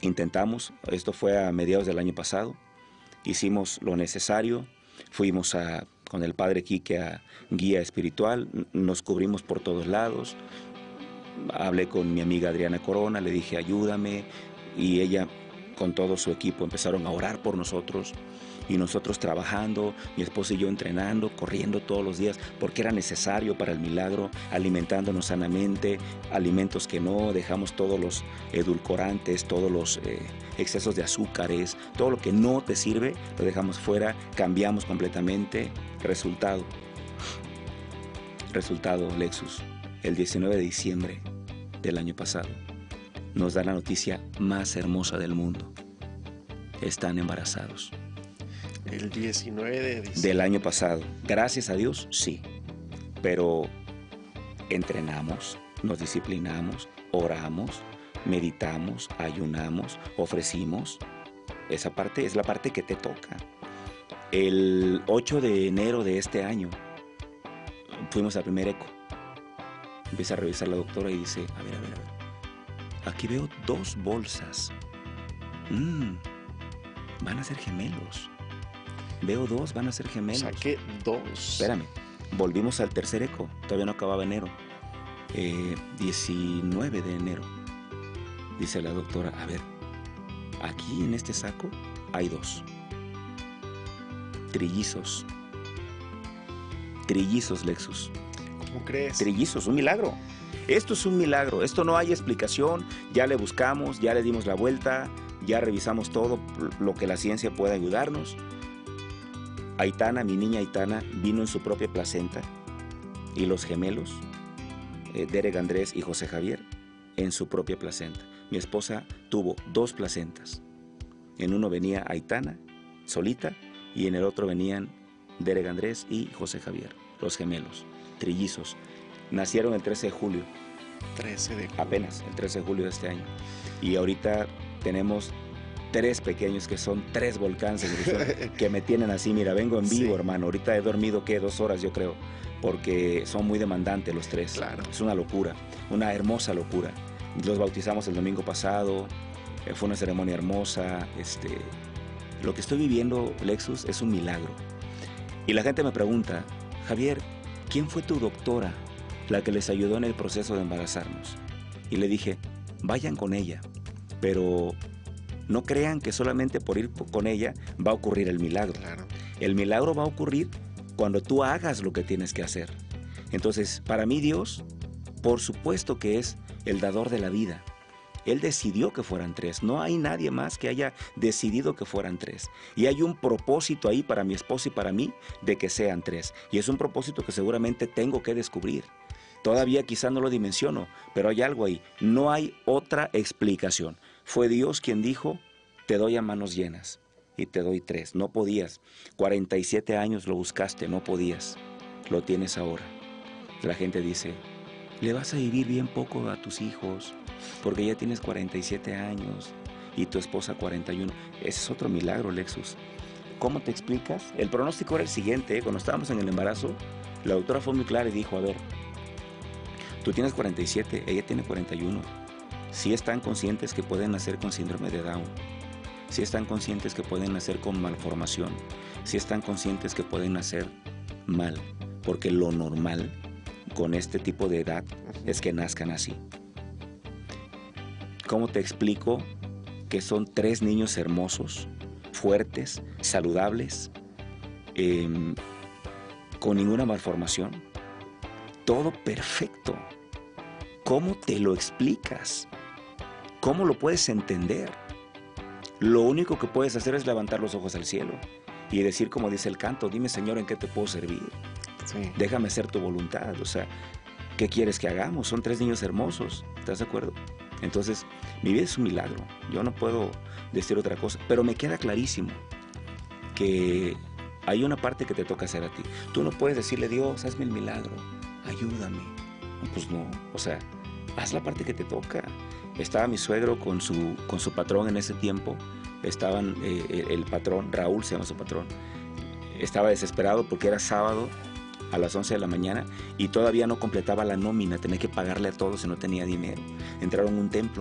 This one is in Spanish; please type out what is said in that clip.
Intentamos, esto fue a mediados del año pasado, hicimos lo necesario, fuimos con el padre Quique a guía espiritual, nos cubrimos por todos lados, hablé con mi amiga Adriana Corona, le dije ayúdame, y ella con todo su equipo empezaron a orar por nosotros, y nosotros trabajando, mi esposa y yo entrenando, corriendo todos los días, porque era necesario para el milagro, alimentándonos sanamente, alimentos que no, dejamos todos los edulcorantes, todos los excesos de azúcares, todo lo que no te sirve, lo dejamos fuera, cambiamos completamente. Resultado, Lexus, el 19 de diciembre del año pasado, nos da la noticia más hermosa del mundo. Están embarazados. El 19 de diciembre. Del año pasado. Gracias a Dios, sí. Pero entrenamos, nos disciplinamos, oramos, meditamos, ayunamos, ofrecimos. Esa parte es la parte que te toca. El 8 de enero de este año fuimos al primer eco. Empieza a revisar la doctora y dice, a ver. Aquí veo 2 bolsas. Van a ser gemelos. Veo 2, van a ser gemelos. Saqué 2. Espérame, volvimos al tercer eco. Todavía no acababa enero. 19 de enero. Dice la doctora, a ver, aquí en este saco hay 2. Trillizos. Trillizos, Lexus. ¿Cómo crees? Trillizos, un milagro. Esto es un milagro. Esto no hay explicación. Ya le buscamos, ya le dimos la vuelta, ya revisamos todo lo que la ciencia puede ayudarnos. Aitana, mi niña Aitana, vino en su propia placenta, y los gemelos, Derek Andrés y José Javier, en su propia placenta. Mi esposa tuvo 2 placentas. En uno venía Aitana, solita, y en el otro venían Derek Andrés y José Javier, los gemelos, trillizos. Nacieron el 13 de julio. 13 de julio. Apenas, el 13 de julio de este año. Y ahorita tenemos 3 pequeños que son 3 volcanes que me tienen así, mira, vengo en vivo, sí, hermano. Ahorita he dormido, ¿qué? 2 horas, yo creo, porque son muy demandantes los 3. Claro. Es una locura, una hermosa locura. Los bautizamos el domingo pasado, fue una ceremonia hermosa. Lo que estoy viviendo, Lexus, es un milagro. Y la gente me pregunta, Javier, ¿quién fue tu doctora, la que les ayudó en el proceso de embarazarnos? Y le dije, vayan con ella, pero no crean que solamente por ir con ella va a ocurrir el milagro. Claro. El milagro va a ocurrir cuando tú hagas lo que tienes que hacer. Entonces, para mí Dios, por supuesto que es el dador de la vida. Él decidió que fueran 3. No hay nadie más que haya decidido que fueran 3. Y hay un propósito ahí para mi esposa y para mí de que sean 3. Y es un propósito que seguramente tengo que descubrir. Todavía quizá no lo dimensiono, pero hay algo ahí. No hay otra explicación. Fue Dios quien dijo, te doy a manos llenas y te doy 3. No podías. 47 años lo buscaste, no podías. Lo tienes ahora. La gente dice, le vas a vivir bien poco a tus hijos porque ya tienes 47 años y tu esposa 41. Ese es otro milagro, Lexus. ¿Cómo te explicas? El pronóstico era el siguiente. Cuando estábamos en el embarazo, la doctora fue muy clara y dijo, a ver, tú tienes 47, ella tiene 41. Sí están conscientes que pueden nacer con síndrome de Down. Sí están conscientes que pueden nacer con malformación. Sí están conscientes que pueden nacer mal. Porque lo normal con este tipo de edad es que nazcan así. ¿Cómo te explico que son 3 niños hermosos, fuertes, saludables, con ninguna malformación? Todo perfecto. ¿Cómo te lo explicas? ¿Cómo lo puedes entender? Lo único que puedes hacer es levantar los ojos al cielo y decir, como dice el canto, dime, Señor, ¿en qué te puedo servir? Sí. Déjame hacer tu voluntad. O sea, ¿qué quieres que hagamos? Son 3 niños hermosos. ¿Estás de acuerdo? Entonces, mi vida es un milagro. Yo no puedo decir otra cosa. Pero me queda clarísimo que hay una parte que te toca hacer a ti. Tú no puedes decirle, Dios, hazme el milagro. Ayúdame. Pues no. O sea, haz la parte que te toca. Estaba mi suegro con su patrón en ese tiempo. Estaban el patrón, Raúl se llama su patrón. Estaba desesperado porque era sábado a las 11 de la mañana y todavía no completaba la nómina, tenía que pagarle a todos y no tenía dinero. Entraron a un templo